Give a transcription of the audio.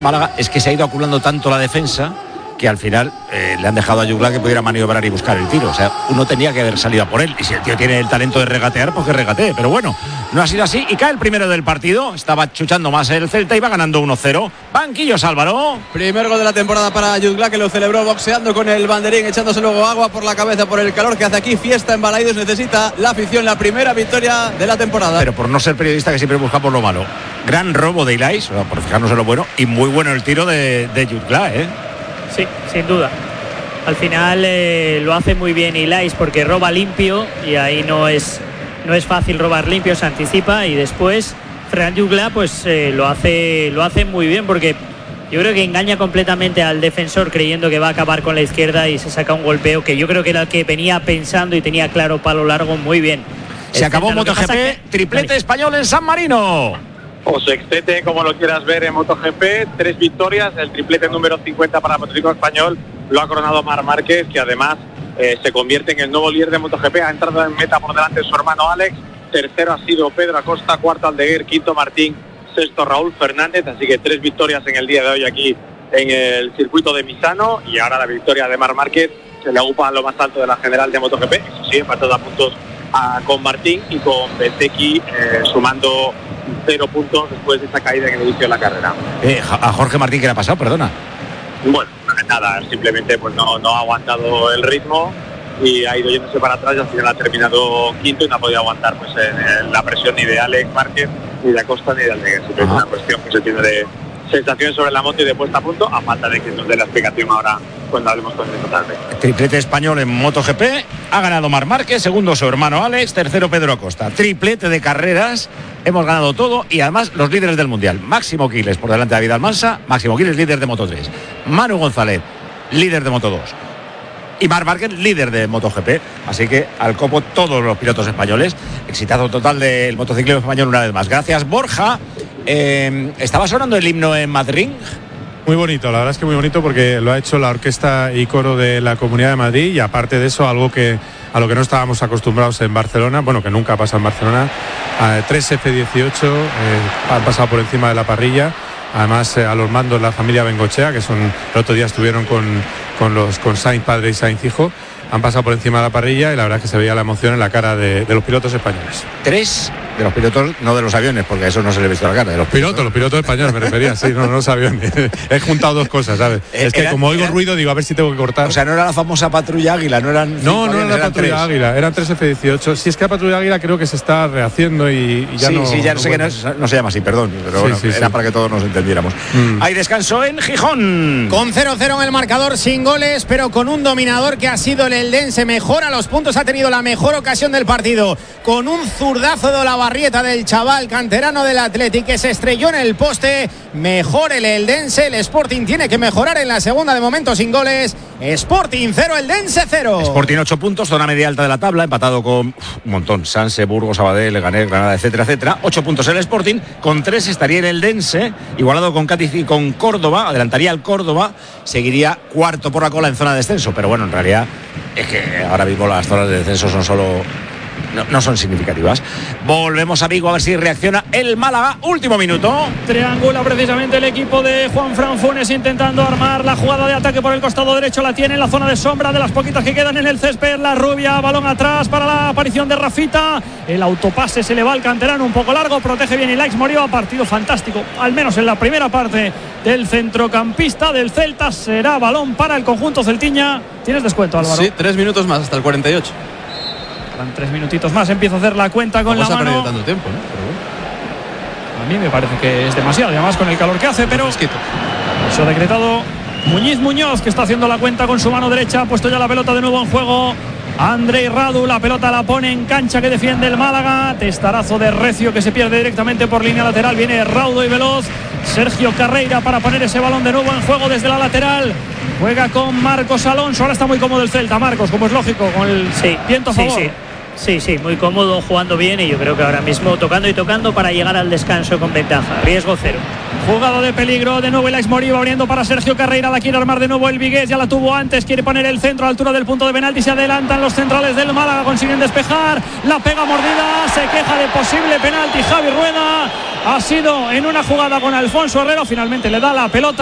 Málaga es que se ha ido acumulando tanto la defensa que al final le han dejado a Jugla que pudiera maniobrar y buscar el tiro. O sea, uno tenía que haber salido a por él. Y si el tío tiene el talento de regatear, pues que regatee. Pero bueno, no ha sido así. Y cae el primero del partido. Estaba chuchando más el Celta y va ganando 1-0. Banquillos, Álvaro. Primer gol de la temporada para Jugla, que lo celebró boxeando con el banderín, echándose luego agua por la cabeza por el calor que hace aquí. Fiesta en Balaidos. Necesita la afición la primera victoria de la temporada. Pero por no ser periodista, que siempre busca por lo malo. Gran robo de Ilais, por fijarnos en lo bueno. Y muy bueno el tiro de Jugla, Sí, sin duda. Al final lo hace muy bien Ilais porque roba limpio y ahí no es fácil robar limpio, se anticipa y después Fran Jugla pues lo hace muy bien porque yo creo que engaña completamente al defensor creyendo que va a acabar con la izquierda y se saca un golpeo que yo creo que era el que venía pensando y tenía claro palo largo muy bien. Se acabó MotoGP, triplete español en San Marino. O sextete, como lo quieras ver en MotoGP, 3 victorias, el triplete número 50 para el motociclismo español lo ha coronado Marc Márquez, que además se convierte en el nuevo líder de MotoGP, ha entrado en meta por delante de su hermano Alex, tercero ha sido Pedro Acosta, cuarto Aldeguer, quinto Martín, sexto Raúl Fernández, así que 3 victorias en el día de hoy aquí en el circuito de Misano y ahora la victoria de Marc Márquez, se le ocupa a lo más alto de la general de MotoGP, eso sí, empatado a puntos con Martín y con Bezzecchi sumando 0 puntos después de esa caída en el inicio de la carrera. A Jorge Martín, ¿qué le ha pasado? Perdona. Bueno, nada, simplemente pues no ha aguantado el ritmo y ha ido yéndose para atrás y al final ha terminado quinto y no ha podido aguantar pues en la presión ni de Alex Márquez, ni de Acosta, ni de Aldeguer. Es una cuestión que se tiene de sensaciones sobre la moto y de puesta a punto, a falta de que nos dé la explicación ahora cuando hablemos con él tarde. Triplete español en MotoGP, ha ganado Marc Márquez, segundo su hermano Alex, tercero Pedro Acosta. Triplete de carreras, hemos ganado todo y además los líderes del Mundial. Máximo Quiles por delante de David Almansa, Máximo Quiles líder de Moto3, Manu González líder de Moto2 y Marc Márquez líder de MotoGP. Así que al copo todos los pilotos españoles. Exitazo total del motociclismo español una vez más. Gracias, Borja. ¿Estaba sonando el himno en Madrid? Muy bonito, la verdad es que muy bonito porque lo ha hecho la orquesta y coro de la Comunidad de Madrid y aparte de eso algo que a lo que no estábamos acostumbrados en Barcelona, bueno, que nunca pasa en Barcelona, 3 F-18 han pasado por encima de la parrilla. Además a los mandos la familia Bengochea, que son el otro día estuvieron con Sainz padre y Sainz hijo, han pasado por encima de la parrilla y la verdad es que se veía la emoción en la cara de los pilotos españoles. 3 de los pilotos, no de los aviones, porque a eso no se le ha visto la cara. De los pilotos españoles me refería, sí, no los aviones. He juntado dos cosas, ¿sabes? Es que como oigo ruido, digo, a ver si tengo que cortar. O sea, no era la famosa patrulla Águila, no eran. No era la patrulla Águila, eran 3 F-18. Si es que la patrulla Águila creo que se está rehaciendo y ya sí, no. Sí, ya no sé que no se llama así, perdón, pero bueno, era para que todos nos entendiéramos. Hay descanso en Gijón. Con 0-0 en el marcador, sin goles, pero con un dominador que ha sido el eldense. Mejora los puntos, ha tenido la mejor ocasión del partido. Con un zurdazo de la barrieta del chaval canterano del Athletic que se estrelló en el poste. Mejor el eldense, el Sporting tiene que mejorar en la segunda, de momento sin goles. Sporting 0, eldense 0. Sporting 8 puntos, zona media alta de la tabla, empatado con un montón, Sanse, Burgos, Sabadell, Leganés, Granada, etcétera, etcétera. 8 puntos el Sporting, con 3 estaría el eldense, igualado con Cádiz y con Córdoba, adelantaría el Córdoba, seguiría cuarto por la cola en zona de descenso, pero bueno, en realidad es que ahora mismo las zonas de descenso son solo... No son significativas. Volvemos a Vigo a ver si reacciona el Málaga. Último minuto. Triangula precisamente el equipo de Juan Fran Funes intentando armar la jugada de ataque por el costado derecho. La tiene en la zona de sombra de las poquitas que quedan en el césped. La rubia, balón atrás para la aparición de Rafita. El autopase se le va al canterano un poco largo. Protege bien Ilais Moriba. Partido fantástico, al menos en la primera parte del centrocampista del Celta. Será balón para el conjunto celtiña. ¿Tienes descuento, Álvaro? Sí, 3 minutos más hasta el 48. 3 minutitos más, empieza a hacer la cuenta con la mano. Ha perdido tanto tiempo, ¿no? Pero a mí me parece que es demasiado, y además con el calor que hace, pero eso decretado. Muñoz que está haciendo la cuenta con su mano derecha, ha puesto ya la pelota de nuevo en juego. Andrei Radu, la pelota la pone en cancha que defiende el Málaga. Testarazo de Recio que se pierde directamente por línea lateral. Viene raudo y veloz Sergio Carreira para poner ese balón de nuevo en juego desde la lateral. Juega con Marcos Alonso. Ahora está muy cómodo el Celta, Marcos, como es lógico, con el viento a favor. Sí, muy cómodo, jugando bien y yo creo que ahora mismo tocando para llegar al descanso con ventaja. Riesgo 0. Jugada de peligro, de nuevo Ilais Moriba abriendo para Sergio Carreira, la quiere armar de nuevo el Vigués, ya la tuvo antes, quiere poner el centro a la altura del punto de penalti, se adelantan los centrales del Málaga, consiguen despejar, la pega mordida, se queja de posible penalti Javi Rueda, ha sido en una jugada con Alfonso Herrero, finalmente le da la pelota